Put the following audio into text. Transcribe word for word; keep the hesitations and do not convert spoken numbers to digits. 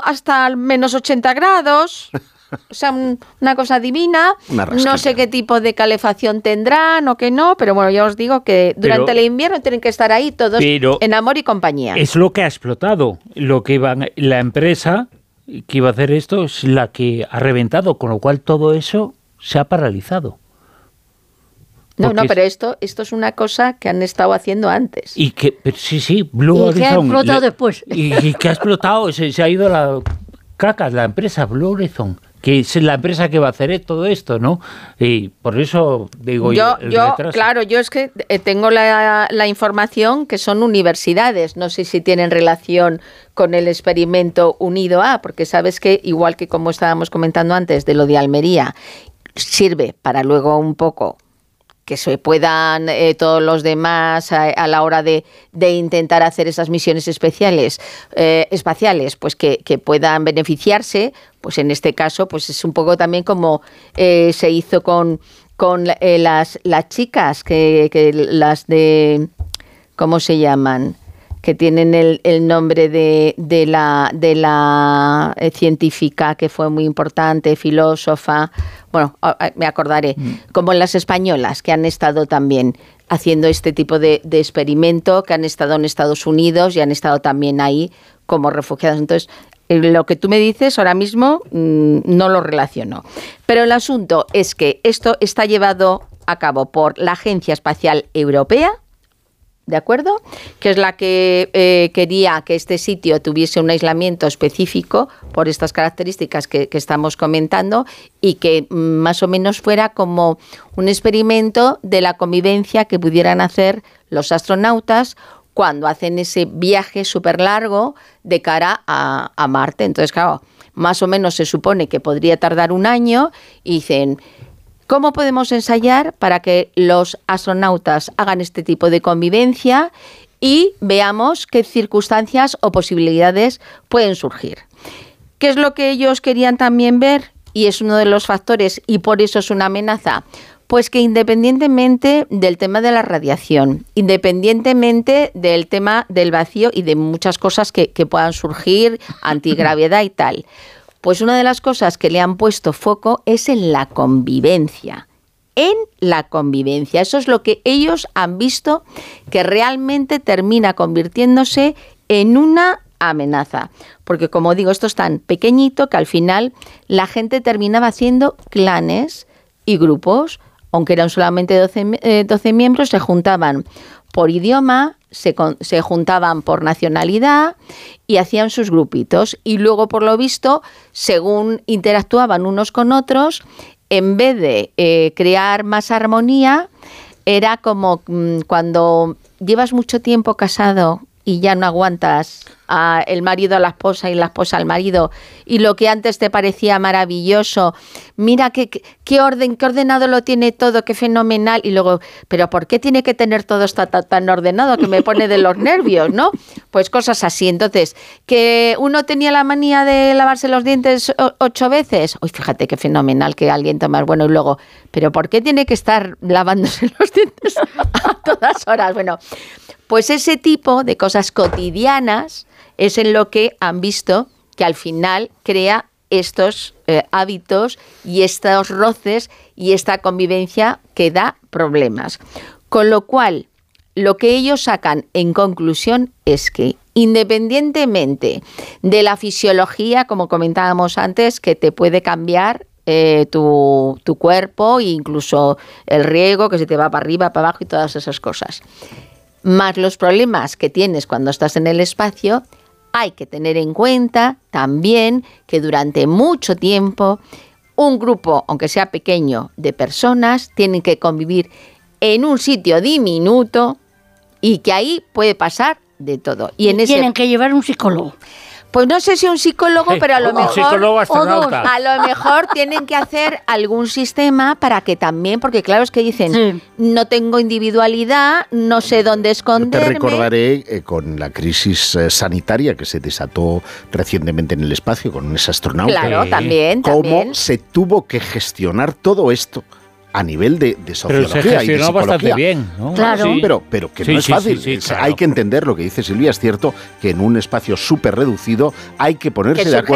hasta menos ochenta grados. O sea, un, una cosa divina. Una no sé qué tipo de calefacción tendrán o qué no, pero bueno, ya os digo que durante pero, el invierno tienen que estar ahí todos en amor y compañía. Es lo que ha explotado. Lo que iban, la empresa que iba a hacer esto es la que ha reventado, con lo cual todo eso se ha paralizado. No, Porque no, pero esto, esto es una cosa que han estado haciendo antes. Y que, pero sí, sí, Blue Horizon. Y que ha explotado le, después. Y, y que ha explotado, se, se ha ido la caca, la empresa Blue Horizon, que es la empresa que va a hacer todo esto, ¿no? Y por eso digo yo, el yo retraso. Claro, yo es que tengo la, la información que son universidades, no sé si tienen relación con el experimento Unido A, porque sabes que, igual que como estábamos comentando antes de lo de Almería, sirve para luego un poco que se puedan eh, todos los demás a, a la hora de, de intentar hacer esas misiones especiales, eh, espaciales, pues que, que puedan beneficiarse, pues en este caso pues es un poco también como eh, se hizo con, con eh, las, las chicas, que, que las de, ¿cómo se llaman?, que tienen el, el nombre de, de la, de la eh, científica que fue muy importante, filósofa, bueno, me acordaré, mm. como las españolas que han estado también haciendo este tipo de, de experimento, que han estado en Estados Unidos y han estado también ahí como refugiados. Entonces, lo que tú me dices ahora mismo mmm, no lo relaciono. Pero el asunto es que esto está llevado a cabo por la Agencia Espacial Europea, ¿de acuerdo? Que es la que eh, quería que este sitio tuviese un aislamiento específico por estas características que, que estamos comentando y que más o menos fuera como un experimento de la convivencia que pudieran hacer los astronautas cuando hacen ese viaje súper largo de cara a, a Marte. Entonces, claro, más o menos se supone que podría tardar un año y dicen, ¿cómo podemos ensayar para que los astronautas hagan este tipo de convivencia y veamos qué circunstancias o posibilidades pueden surgir? ¿Qué es lo que ellos querían también ver? Y es uno de los factores, y por eso es una amenaza. Pues que independientemente del tema de la radiación, independientemente del tema del vacío y de muchas cosas que, que puedan surgir, antigravedad y tal, pues una de las cosas que le han puesto foco es en la convivencia, en la convivencia. Eso es lo que ellos han visto que realmente termina convirtiéndose en una amenaza. Porque, como digo, esto es tan pequeñito que al final la gente terminaba haciendo clanes y grupos, aunque eran solamente doce, eh, doce miembros, se juntaban por idioma, se, se juntaban por nacionalidad y hacían sus grupitos. Y luego, por lo visto, según interactuaban unos con otros, en vez de eh, crear más armonía, era como mmm, cuando llevas mucho tiempo casado y ya no aguantas a el marido a la esposa y la esposa al marido, y lo que antes te parecía maravilloso, mira qué, qué orden, qué ordenado lo tiene todo, qué fenomenal, y luego, pero ¿por qué tiene que tener todo esto tan, tan ordenado que me pone de los nervios, ¿no? Pues cosas así. Entonces, que uno tenía la manía de lavarse los dientes ocho veces, uy, fíjate qué fenomenal que alguien tome, bueno, y luego, pero ¿por qué tiene que estar lavándose los dientes a todas horas? Bueno, pues ese tipo de cosas cotidianas es en lo que han visto que al final crea estos eh, hábitos y estos roces y esta convivencia que da problemas. Con lo cual, lo que ellos sacan en conclusión es que independientemente de la fisiología, como comentábamos antes, que te puede cambiar eh, tu, tu cuerpo e incluso el riego, que se te va para arriba, para abajo y todas esas cosas, más los problemas que tienes cuando estás en el espacio, hay que tener en cuenta también que durante mucho tiempo un grupo, aunque sea pequeño, de personas tienen que convivir en un sitio diminuto y que ahí puede pasar de todo. Y en ese... tienen que llevar un psicólogo. Pues no sé si un psicólogo, pero a lo mejor psicólogo astronauta. a lo mejor tienen que hacer algún sistema para que también, porque claro es que dicen, sí, no tengo individualidad, no sé dónde esconderme. Te recordaré eh, con la crisis eh, sanitaria que se desató recientemente en el espacio con ese astronauta. Claro, sí, también, cómo también. se tuvo que gestionar todo esto a nivel de, de sociología pero se gestionó y de psicología. Bastante bien, ¿no? Claro. Sí, pero, pero que sí, no es sí, fácil. Sí, sí, claro. Hay que entender lo que dice Silvia. Es cierto que en un espacio súper reducido hay que ponerse que de acuerdo